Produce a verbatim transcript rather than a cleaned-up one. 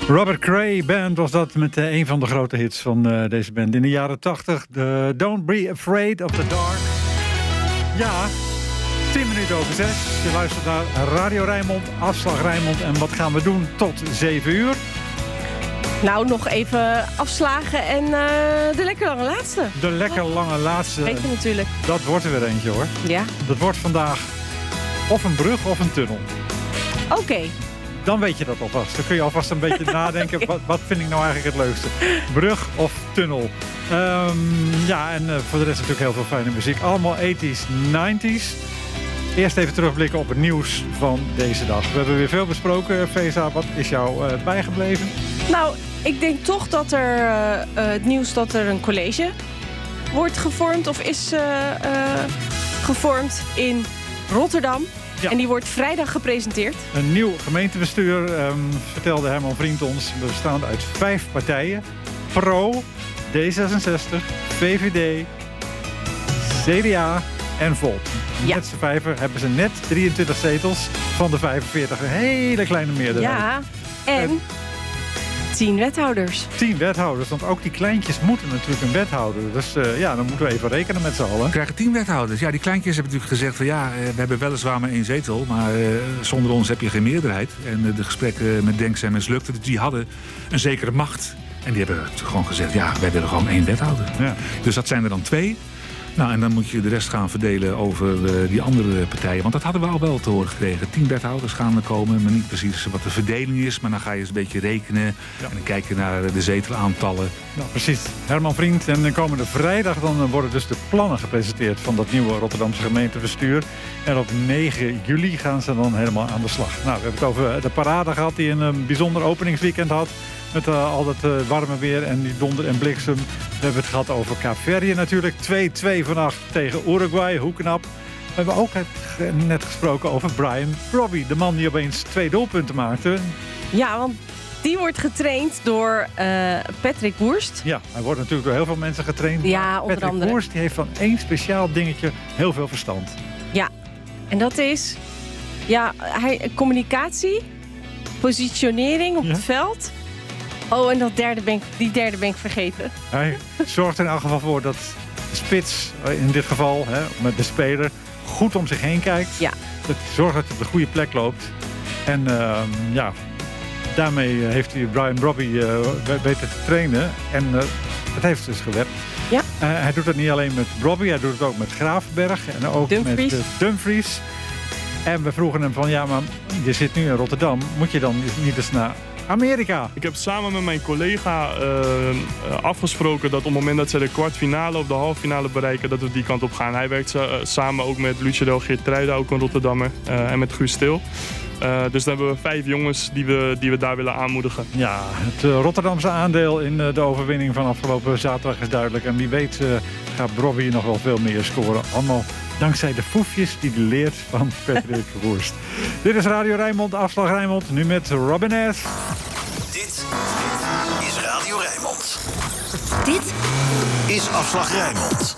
Robert Cray Band was dat met uh, een van de grote hits van uh, deze band in de jaren tachtig. De Don't Be Afraid of the Dark. Ja, tien minuten over zes. Je luistert naar Radio Rijnmond, Afslag Rijnmond. En wat gaan we doen tot zeven uur? Nou, nog even afslagen en uh, de lekker lange laatste. De lekker lange laatste. Weet je natuurlijk. Dat wordt er weer eentje hoor. Ja. Dat wordt vandaag of een brug of een tunnel. Oké. Okay. Dan weet je dat alvast. Dan kun je alvast een beetje nadenken. Wat, wat vind ik nou eigenlijk het leukste? Brug of tunnel? Um, ja, en uh, voor de rest natuurlijk heel veel fijne muziek. Allemaal tachtiger, negentiger. Eerst even terugblikken op het nieuws van deze dag. We hebben weer veel besproken. Feza, wat is jou uh, bijgebleven? Nou, ik denk toch dat er uh, uh, het nieuws dat er een college wordt gevormd of is uh, uh, gevormd in Rotterdam. Ja. En die wordt vrijdag gepresenteerd. Een nieuw gemeentebestuur, um, vertelde Herman Vriend ons, bestaand uit vijf partijen. Pro, D zesenzestig, V V D, C D A en Volt. Ja. Met z'n vijven hebben ze net drieëntwintig zetels van de vijfenveertig. Een hele kleine meerderheid. Ja, en... en tien wethouders. Tien wethouders, want ook die kleintjes moeten natuurlijk een wethouder. Dus uh, ja, dan moeten we even rekenen met z'n allen. We krijgen tien wethouders. Ja, die kleintjes hebben natuurlijk gezegd van ja, we hebben weliswaar maar één zetel, maar uh, zonder ons heb je geen meerderheid. En uh, de gesprekken met Denk zijn mislukte. Dus die hadden een zekere macht. En die hebben gewoon gezegd, ja, wij willen gewoon één wethouder. Ja. Dus dat zijn er dan twee. Nou, en dan moet je de rest gaan verdelen over uh, die andere partijen. Want dat hadden we al wel te horen gekregen. Tien wethouders gaan er komen, maar niet precies wat de verdeling is. Maar dan ga je eens een beetje rekenen. Ja. En dan kijken naar de zetelaantallen. Nou, precies. Herman Vriend. En de komende vrijdag dan worden dus de plannen gepresenteerd van dat nieuwe Rotterdamse gemeentebestuur. En op negen juli gaan ze dan helemaal aan de slag. Nou, we hebben het over de parade gehad die een, een bijzonder openingsweekend had. Met uh, al dat uh, warme weer en die donder en bliksem. We hebben het gehad over Kaapverdië natuurlijk. twee-twee vannacht tegen Uruguay. Hoe knap. We hebben ook het, net gesproken over Brian Brobby. De man die opeens twee doelpunten maakte. Ja, want die wordt getraind door uh, Patrick Woerst. Ja, hij wordt natuurlijk door heel veel mensen getraind. Ja, onder Patrick andere. Woerst die heeft van één speciaal dingetje heel veel verstand. Ja, en dat is ja, hij, communicatie, positionering op ja. het veld. Oh, en dat derde ben ik, die derde ben ik vergeten. Hij zorgt er in elk geval voor dat de spits, in dit geval hè, met de speler, goed om zich heen kijkt. Ja. Dat zorgt dat hij op de goede plek loopt. En uh, ja, daarmee heeft hij Brian Brobby uh, weten te trainen. En uh, het heeft dus gewerkt. Ja. Uh, hij doet het niet alleen met Brobby, hij doet het ook met Gravenberg en ook Dumfries. met uh, Dumfries. En we vroegen hem van, ja, maar je zit nu in Rotterdam, moet je dan niet eens naar Amerika? Ik heb samen met mijn collega uh, afgesproken dat op het moment dat ze de kwartfinale of de halffinale bereiken, dat we die kant op gaan. Hij werkt uh, samen ook met Lucero Geertruida, ook een Rotterdammer, uh, en met Guus Stil. Uh, dus dan hebben we vijf jongens die we, die we daar willen aanmoedigen. Ja, het uh, Rotterdamse aandeel in uh, de overwinning van afgelopen zaterdag is duidelijk. En wie weet uh, gaat Brobby nog wel veel meer scoren. Allemaal dankzij de foefjes die hij leert van Patrick Woerst. Dit is Radio Rijnmond, Afslag Rijnmond. Nu met Robin S. Dit is Radio Rijnmond. Dit is Afslag Rijnmond.